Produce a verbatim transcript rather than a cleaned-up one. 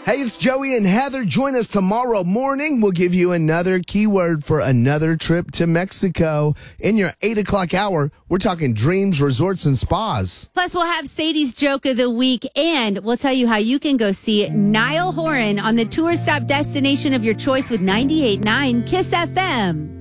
Hey, it's Joey and Heather. Join us tomorrow morning. We'll give you another keyword for another trip to Mexico. In your eight o'clock hour, we're talking dreams, resorts, and spas. Plus, we'll have Sadie's joke of the week, and we'll tell you how you can go see Niall Horan on the tour stop destination of your choice with ninety-eight point nine Kiss F M.